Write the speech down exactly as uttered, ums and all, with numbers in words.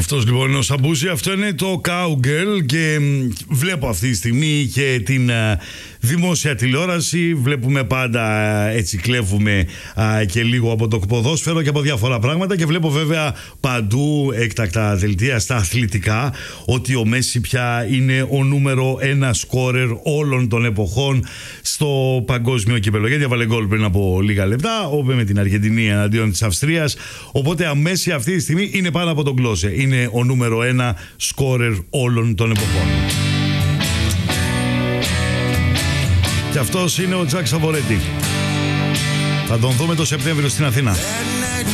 Αυτός λοιπόν είναι ο Σαμπούση, αυτό είναι το Cowgirl και βλέπω αυτή τη στιγμή και την α, δημόσια τηλεόραση. Βλέπουμε πάντα, α, έτσι κλέβουμε α, και λίγο από το ποδόσφαιρο και από διάφορα πράγματα και βλέπω βέβαια παντού έκτακτα δελτία στα αθλητικά ότι ο Μέση πια είναι ο νούμερο ένα σκόρερ όλων των εποχών στο παγκόσμιο κύπελλο, γιατί έβαλε γκολ πριν από λίγα λεπτά με την Αργεντινή εναντίον της Αυστρίας, οπότε ο Μέση αυτή τη στιγμή είναι πάνω από τον Κλόσε. Είναι ο νούμερο ένα σκόρερ όλων των εποχών. Και αυτός είναι ο Τζακ Σαβορέτη. Θα τον δούμε το Σεπτέμβριο στην Αθήνα.